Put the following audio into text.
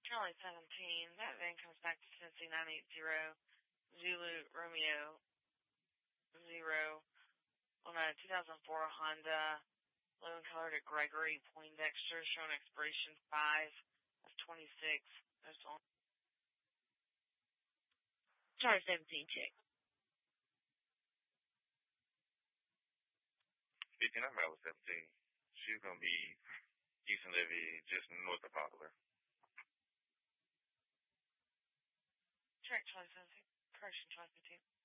Charlie 17. That then comes back to Cincy 980. Zulu Romeo 0 on a 2004 Honda Living Color to Gregory Poindexter, showing expiration 5 of 26. That's on. Charlie 17 check. Speaking of Valley 17, she's going to be Houston Levy, just north of Poplar. Correct, Charlie 17. Correction, Charlie 15.